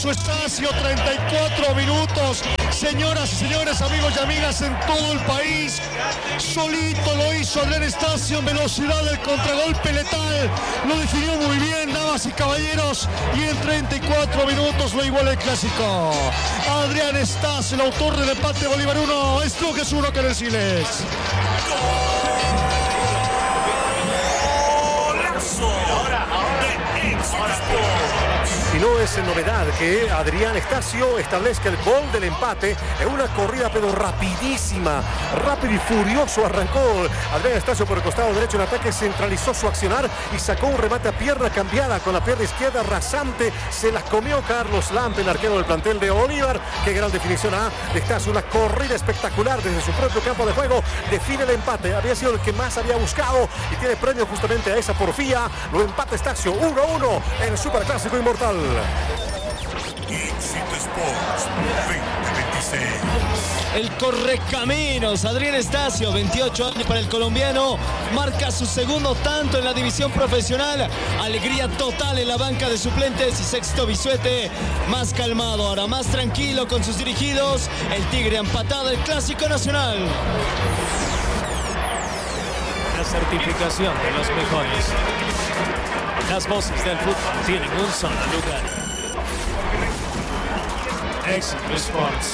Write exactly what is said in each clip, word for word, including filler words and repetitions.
Alonso Estacio, treinta y cuatro minutos. Señoras y señores, amigos y amigas en todo el país, solito lo hizo Adrián Estacio en velocidad del contragolpe letal. Lo definió muy bien, damas y caballeros, y en treinta y cuatro minutos lo iguala el clásico. Adrián Estacio, el autor del empate. Bolívar uno, Strongest uno, que decirles. Y no es novedad que Adrián Estacio establezca el gol del empate en una corrida pero rapidísima, rápido y furioso arrancó Adrián Estacio por el costado derecho en ataque, centralizó su accionar y sacó un remate a pierna cambiada con la pierna izquierda rasante, se la comió Carlos Lampe, el arquero del plantel de Bolívar. Qué gran definición a de Estacio, una corrida espectacular desde su propio campo de juego, define el empate, había sido el que más había buscado y tiene premio justamente a esa porfía. Lo empata Estacio uno a uno en el Superclásico Inmortal. Éxito Sports veinte veintiséis. El correcaminos, Adrián Estacio, veintiocho años para el colombiano, marca su segundo tanto en la división profesional. Alegría total en la banca de suplentes y Sexto Bisuete más calmado, ahora más tranquilo con sus dirigidos. El Tigre ha empatado el Clásico Nacional. La certificación de los mejores. Las voces del fútbol tienen un solo lugar. Éxito Sports.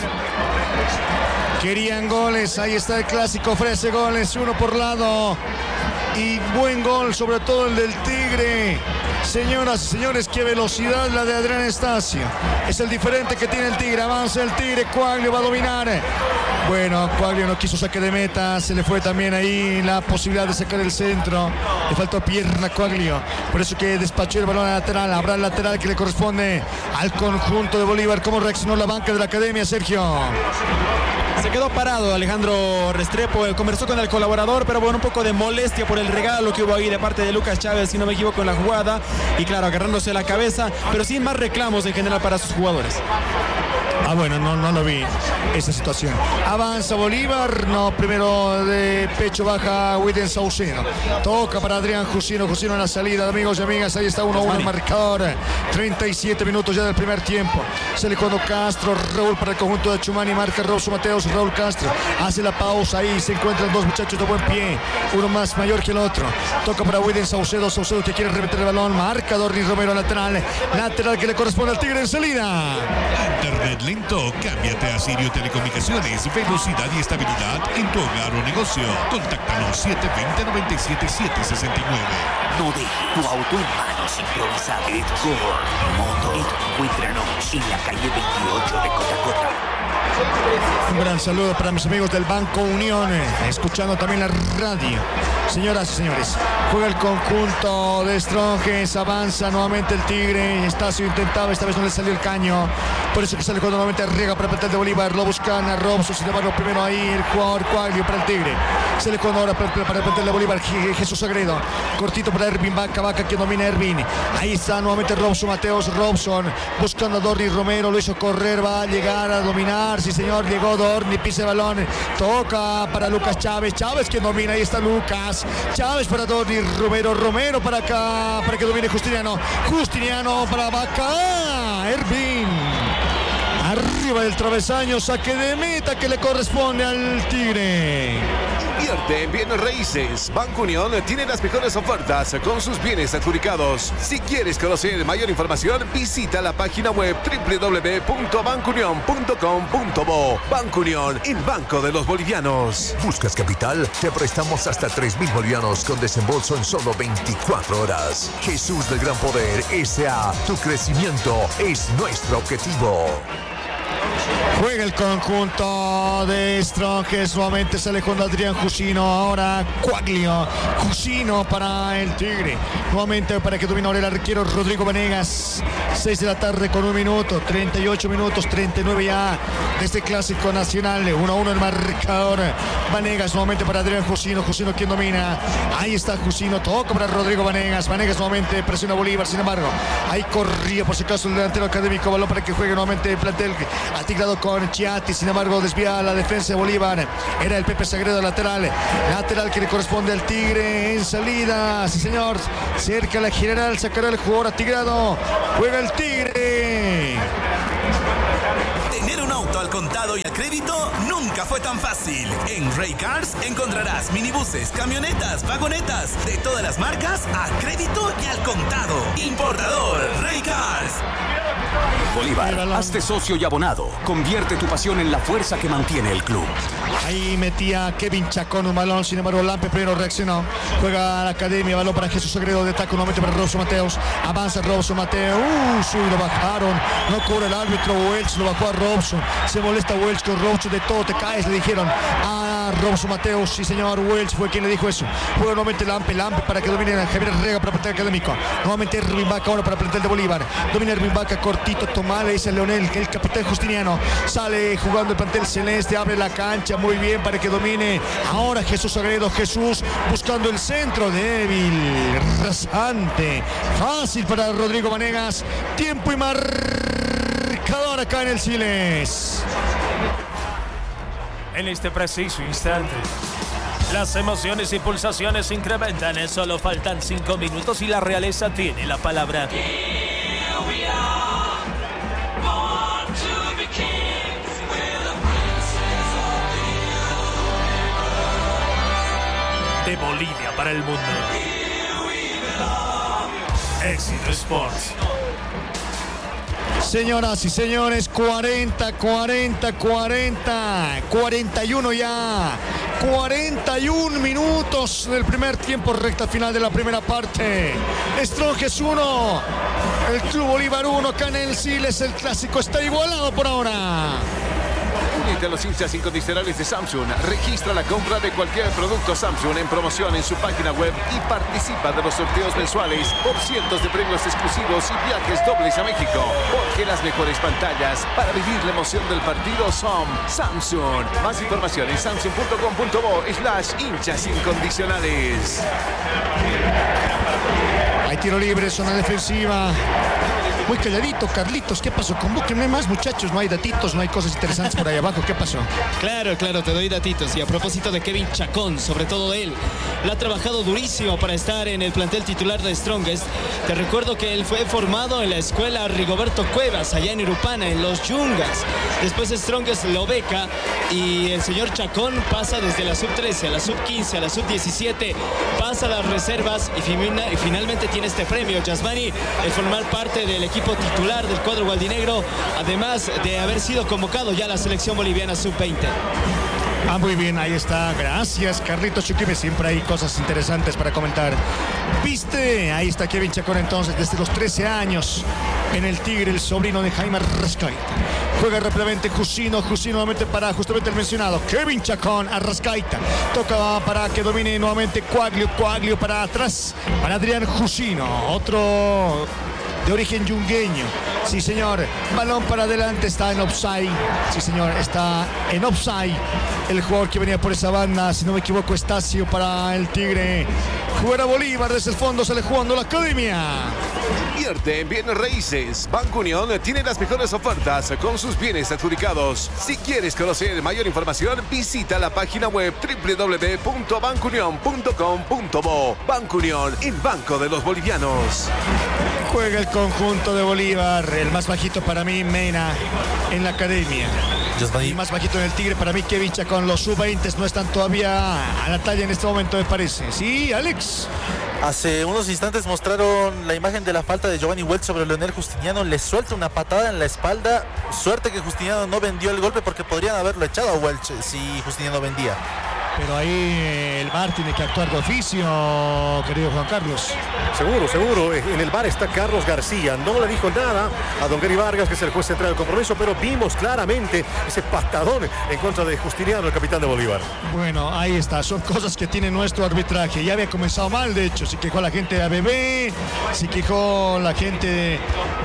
Querían goles, ahí está el clásico, ofrece goles, uno por lado. Y buen gol, sobre todo el del Tigre. Señoras y señores, qué velocidad la de Adrián Estacio. Es el diferente que tiene el Tigre. Avanza el Tigre, Quaglio va a dominar. Bueno, Quaglio no quiso saque de meta. Se le fue también ahí la posibilidad de sacar el centro. Le faltó pierna a Quaglio. Por eso que despachó el balón a lateral. Habrá el lateral que le corresponde al conjunto de Bolívar. ¿Cómo reaccionó la banca de la academia, Sergio? Se quedó parado Alejandro Restrepo, conversó con el colaborador, pero bueno, un poco de molestia por el regalo que hubo ahí de parte de Lucas Chávez, si no me equivoco, en la jugada. Y claro, agarrándose la cabeza, pero sin más reclamos en general para sus jugadores. Ah, bueno, no, no lo vi esa situación. Avanza Bolívar, no, primero de pecho baja Witten Saucedo. Toca para Adrián Jusino, Jusino en la salida, amigos y amigas, ahí está uno a uno el marcador. treinta y siete minutos ya del primer tiempo. Sale cuando Castro, Raúl para el conjunto de Chumani, marca Robson Mateos, Raúl Castro. Hace la pausa ahí, se encuentran dos muchachos de buen pie, uno más mayor que el otro. Toca para Witten Saucedo, Saucedo que quiere remeter el balón, marca Dorni Romero lateral, lateral que le corresponde al Tigre en salida. Internet lento, cámbiate a Sirio Telecomunicaciones, velocidad y estabilidad en tu hogar o negocio. Contáctanos siete dos cero, nueve siete siete seis nueve. No deje tu auto en manos improvisadas. Edgor Motor. Encuéntranos en la calle veintiocho de Cotacota. Un gran saludo para mis amigos del Banco Unión, escuchando también la radio. Señoras y señores, juega el conjunto de Strongest, avanza nuevamente el Tigre. Estacio intentaba, esta vez no le salió el caño. Por eso que sale cuando nuevamente arriesga para el plantel de Bolívar. Lo buscan a Robson, sin embargo, primero ahí el jugador Quaglio para el Tigre. Sale cuando ahora para, para el plantel de Bolívar. Jesús Sagredo, cortito para Ervin Vaca, Vaca que domina Ervin. Ahí está nuevamente Robson Mateos, Robson buscando a Dorni Romero, lo hizo correr, va a llegar a dominar. Sí, señor, llegó Dorni, pisa el balón, toca para Lucas Chávez, Chávez que domina, ahí está Lucas, Chávez para Dorni Romero, Romero para acá, para que domine Justiniano, Justiniano para Vaca, Ervin, arriba del travesaño, saque de meta que le corresponde al Tigre. Invierte en bienes raíces. Banco Unión tiene las mejores ofertas con sus bienes adjudicados. Si quieres conocer mayor información, visita la página web doble u doble u doble u punto banco unión punto com punto bo. Banco Unión, el banco de los bolivianos. ¿Buscas capital? Te prestamos hasta tres mil bolivianos con desembolso en solo veinticuatro horas. Jesús del Gran Poder S A. Tu crecimiento es nuestro objetivo. Juega el conjunto de Strongest, nuevamente sale con Adrián Jusino, ahora Quaglio, Jusino para el Tigre, nuevamente para que domine ahora el arquero Rodrigo Vanegas. Seis de la tarde con un minuto, treinta y ocho minutos, treinta y nueve ya de este clásico nacional, uno a uno el marcador. Vanegas nuevamente para Adrián Jusino, Jusino quien domina, ahí está Jusino, toca para Rodrigo Vanegas, Vanegas nuevamente presiona a Bolívar, sin embargo, ahí corría por si acaso el delantero académico, balón para que juegue nuevamente el plantel atigrado con Chiatti, sin embargo desvía la defensa de Bolívar, era el Pepe Sagredo lateral, lateral que le corresponde al Tigre en salida, sí señor, cerca la general, sacará el jugador atigrado, juega el Tigre. contado y al crédito nunca fue tan fácil. En Ray Cars encontrarás minibuses, camionetas, vagonetas de todas las marcas a crédito y al contado. Importador Ray Cars. Bolívar, hazte socio y abonado. Convierte tu pasión en la fuerza que mantiene el club. Ahí metía Kevin Chacón un balón, sin embargo Lampe primero reaccionó. Juega a la academia, balón para Jesús Sagredo, de taco nuevamente para Robson Mateos. Avanza Robson Mateos, uh, sube, lo bajaron. No cobra el árbitro, Welch lo bajó a Robson. Se molesta Welch con Robson, de todo te caes, le dijeron a Robson Mateos. Sí señor, Welch fue quien le dijo eso. Juega nuevamente Lampe, Lampe para que domine a Javier Rega para plantel académico. Nuevamente Erwin Vaca ahora para plantel de Bolívar. Domina Erwin Vaca, cortito, Tomás, le dice Leonel, el capitán Justiniano. Sale jugando el plantel celeste, abre la cancha muy bien para que domine ahora Jesús Sagredo. Jesús buscando el centro, débil, rasante, fácil para Rodrigo Vanegas. Tiempo y marcador acá en el Siles. En este preciso instante, las emociones y pulsaciones se incrementan. Solo faltan cinco minutos y la realeza tiene la palabra. De Bolivia para el mundo. Éxito Sports. Señoras y señores, cuarenta, cuarenta, cuarenta, cuarenta y uno ya. cuarenta y uno minutos del primer tiempo, recta final de la primera parte. Strongest uno, el Club Bolívar uno, acá en el Siles. El clásico está igualado por ahora. Únete a los hinchas incondicionales de Samsung. Registra la compra de cualquier producto Samsung en promoción en su página web y participa de los sorteos mensuales por cientos de premios exclusivos y viajes dobles a México. Porque las mejores pantallas para vivir la emoción del partido son Samsung. Más información en samsung punto com punto bo slash hinchas incondicionales. Hay tiro libre, zona defensiva. Muy calladito, Carlitos, ¿qué pasó? Convóquenme más, muchachos, no hay datitos, no hay cosas interesantes por ahí abajo, ¿qué pasó? Claro, claro, te doy datitos. Y a propósito de Kevin Chacón, sobre todo él, la ha trabajado durísimo para estar en el plantel titular de Strongest. Te recuerdo que él fue formado en la escuela Rigoberto Cuevas, allá en Irupana, en Los Yungas. Después Strongest lo beca y el señor Chacón pasa desde la sub trece a la sub quince, a la sub diecisiete, pasa a las reservas y, fina, y finalmente tiene este premio, Yasmani, el formar parte del equipo titular del cuadro gualdinegro, además de haber sido convocado ya a la selección boliviana sub veinte. Ah, muy bien, ahí está. Gracias, Carlitos Chuquibe. Siempre hay cosas interesantes para comentar. ¿Viste? Ahí está Kevin Chacón entonces, desde los trece años en el Tigre, el sobrino de Jaime Arrascaita. Juega rápidamente Jusino, Jusino nuevamente para justamente el mencionado Kevin Chacón, Arrascaita. Toca para que domine nuevamente Coaglio, Coaglio para atrás, para Adrián Jusino. Otro de origen yungueño. Sí, señor. Balón para adelante, está en offside. Sí, señor, está en offside. El jugador que venía por esa banda, si no me equivoco, Estacio para el Tigre. Juega Bolívar desde el fondo, sale jugando la academia. Invierte en bienes raíces. Banco Unión tiene las mejores ofertas con sus bienes adjudicados. Si quieres conocer mayor información, visita la página web doble u doble u doble u punto banco unión punto com punto bo. Banco Unión, el banco de los bolivianos. Juega el conjunto de Bolívar. El más bajito para mí, Mena, en la academia. El más bajito en el Tigre para mí, Kevin Chacón. Los sub veinte no están todavía a la talla en este momento, me parece. Sí, Alex. Hace unos instantes mostraron la imagen de la falta de Giovanni Welch sobre Leonel Justiniano. Le suelta una patada en la espalda. Suerte que Justiniano no vendió el golpe, porque podrían haberlo echado a Welch si Justiniano vendía. Pero ahí el V A R tiene que actuar de oficio, querido Juan Carlos. Seguro, seguro. En el V A R está Carlos García. No le dijo nada a don Gary Vargas, que es el juez central del compromiso, pero vimos claramente ese patadón en contra de Justiniano, el capitán de Bolívar. Bueno, ahí está. Son cosas que tiene nuestro arbitraje. Ya había comenzado mal, de hecho. Se quejó la gente de A B B, se quejó la gente de,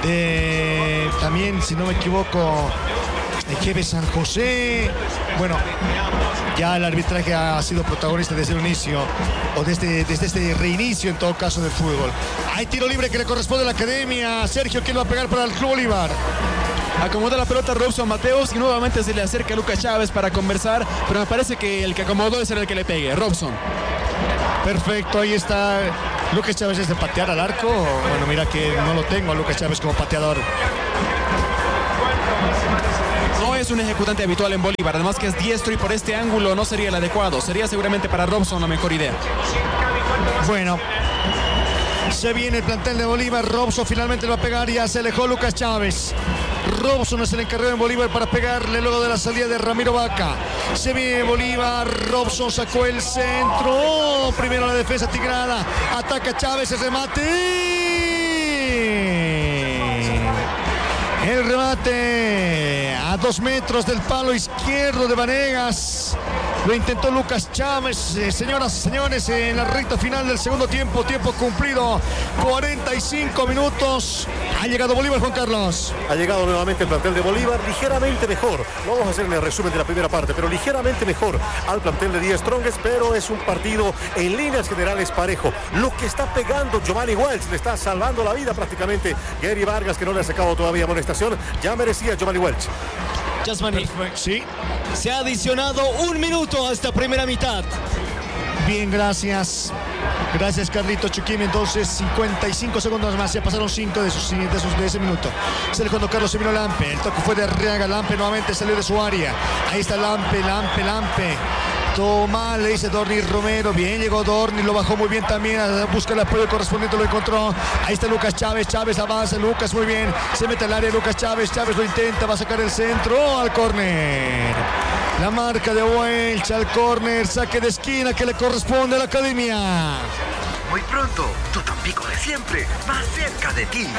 de también, si no me equivoco, de G B San José. Bueno, ya el arbitraje ha sido protagonista desde el inicio, o desde, desde este reinicio en todo caso del fútbol. Hay tiro libre que le corresponde a la academia. Sergio, ¿quién va a pegar para el Club Bolívar? Acomoda la pelota Robson Mateos y nuevamente se le acerca a Lucas Chávez para conversar, pero me parece que el que acomodó es el que le pegue, Robson. Perfecto, ahí está. Lucas Chávez es de patear al arco. Bueno, mira que no lo tengo a Lucas Chávez como pateador. No es es un ejecutante habitual en Bolívar, además que es diestro y por este ángulo no sería el adecuado. Sería seguramente para Robson la mejor idea. Bueno, se viene el plantel de Bolívar. Robson finalmente lo va a pegar y ya se alejó Lucas Chávez. Robson es el encargado en Bolívar para pegarle luego de la salida de Ramiro Vaca. Se viene Bolívar, Robson sacó el centro. Oh, primero la defensa tigrada. Ataca Chávez, el remate. El remate a dos metros del palo izquierdo de Vanegas. Lo intentó Lucas Chávez, eh, señoras y señores, en la recta final del segundo tiempo, tiempo cumplido, cuarenta y cinco minutos. Ha llegado Bolívar, Juan Carlos. Ha llegado nuevamente el plantel de Bolívar, ligeramente mejor. No vamos a hacer el resumen de la primera parte, pero ligeramente mejor al plantel de Die Strongest, pero es un partido en líneas generales parejo. Lo que está pegando Giovanni Welch, le está salvando la vida prácticamente Gary Vargas, que no le ha sacado todavía amonestación. Ya merecía Giovanni Welch. Jasmine, sí. Se ha adicionado un minuto a esta primera mitad. Bien, gracias. Gracias, Carlito Chuquín. Entonces, cincuenta y cinco segundos más. Ya pasaron cinco de, esos, de, esos, de ese minuto. Sale cuando Carlos se vino Lampe. El toque fue de Arriaga. Lampe nuevamente salió de su área. Ahí está Lampe, Lampe, Lampe. Toma, le dice Dorni Romero. Bien, llegó Dorni, lo bajó muy bien también. Busca el apoyo correspondiente, lo encontró. Ahí está Lucas Chávez. Chávez avanza. Lucas muy bien. Se mete al área Lucas Chávez. Chávez lo intenta. Va a sacar el centro al córner. La marca de Welch al córner. Saque de esquina que le corresponde a la academia. Muy pronto, tu Tampico de siempre, más cerca de ti.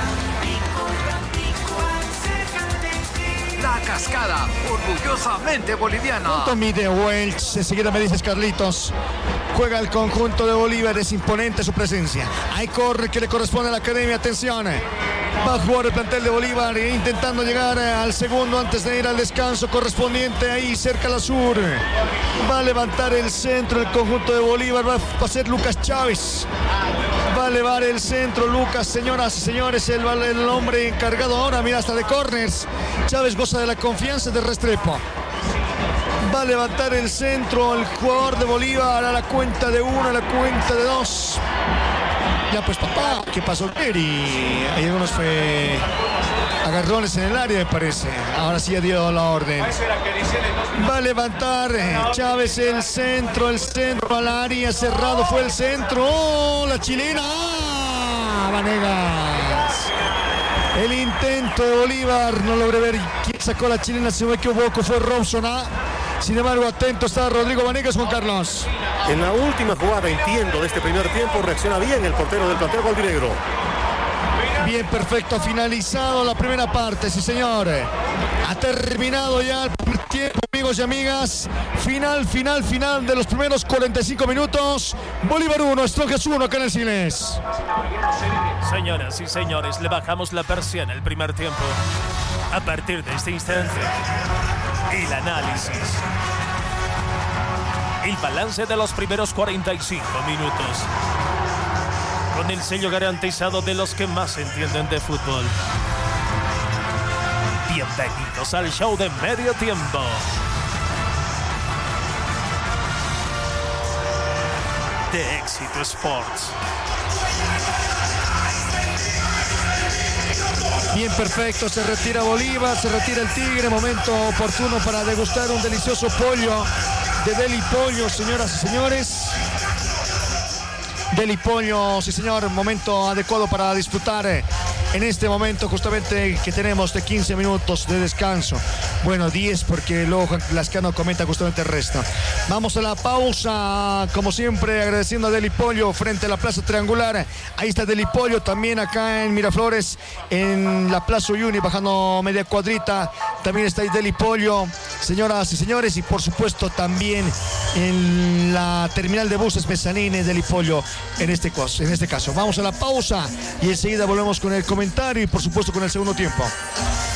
La Cascada, orgullosamente boliviana. ¿Cuánto mide Welch? Enseguida me dices, Carlitos. Juega el conjunto de Bolívar, es imponente su presencia. Ahí corre que le corresponde a la academia, atención. Va a jugar el plantel de Bolívar intentando llegar al segundo antes de ir al descanso correspondiente ahí cerca a la sur. Va a levantar el centro el conjunto de Bolívar, va a ser Lucas Chávez. Va a elevar el centro Lucas, señoras y señores, el, el hombre encargado ahora, mira, hasta de corners. Chávez goza de la confianza de Restrepo. Va a levantar el centro el jugador de Bolívar a la cuenta de uno, a la cuenta de dos. Ya pues, papá, ¿qué pasó, Kerry? Hay algunos fue agarrones en el área, me parece. Ahora sí ha dio la orden. Va a levantar Chávez el centro, el centro al área, cerrado fue el centro. ¡Oh, la chilena! ¡Ah, Vanegas! El intento de Bolívar, no logré ver quién sacó la chilena, si no me equivoco, fue Robson. ¿Ah? Sin embargo, atento está Rodrigo Vanegas, Juan Carlos. En la última jugada, entiendo, de este primer tiempo, reacciona bien el portero del plantel albinegro. Bien, perfecto, finalizado la primera parte, sí señor. Ha terminado ya el primer tiempo, amigos y amigas. Final, final, final de los primeros cuarenta y cinco minutos. Bolívar uno, Strongest uno acá en el Siles. Señoras y señores, le bajamos la persiana el primer tiempo. A partir de este instante, el análisis, el balance de los primeros cuarenta y cinco minutos, con el sello garantizado de los que más entienden de fútbol. Bienvenidos al show de medio tiempo. De Éxito Sports. Bien, perfecto, se retira Bolívar, se retira el Tigre, momento oportuno para degustar un delicioso pollo de Deli Pollo, señoras y señores. Deli Pollo, sí señor, momento adecuado para disfrutar en este momento justamente que tenemos de quince minutos de descanso. Bueno, diez porque luego Juan Lascano comenta justamente el resto. Vamos a la pausa, como siempre agradeciendo a Deli Pollo frente a la Plaza Triangular. Ahí está Deli Pollo, también acá en Miraflores, en la Plaza Uyuni, bajando media cuadrita. También está ahí Deli Pollo, señoras y señores, y por supuesto también en la terminal de buses Mezzanine, Deli Pollo en este, caso, en este caso. Vamos a la pausa y enseguida volvemos con el comentario y por supuesto con el segundo tiempo.